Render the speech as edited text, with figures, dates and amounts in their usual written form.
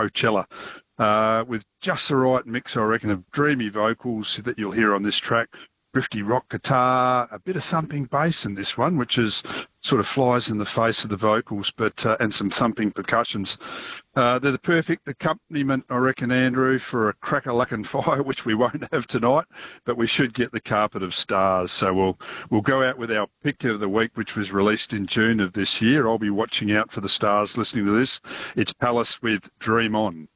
Coachella, with just the right mix, I reckon, of dreamy vocals that you'll hear on this track, drifty rock guitar, a bit of thumping bass in this one, which is sort of flies in the face of the vocals, but and some thumping percussions. They're the perfect accompaniment, I reckon, Andrew, for a crack-a-lackin' fire, which we won't have tonight, but we should get the carpet of stars. So we'll go out with our pick of the week, which was released in June of this year. I'll be watching out for the stars listening to this. It's Palace with Dream On.